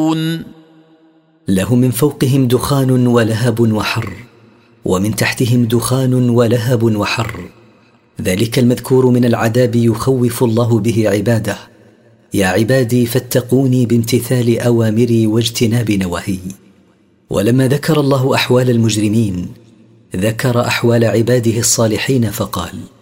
لهم من فوقهم دخان ولهب وحر، ومن تحتهم دخان ولهب وحر. ذلك المذكور من العذاب يخوف الله به عباده. يا عبادي فاتقوني بامتثال أوامري واجتناب نواهي. ولما ذكر الله أحوال المجرمين ذكر أحوال عباده الصالحين فقال: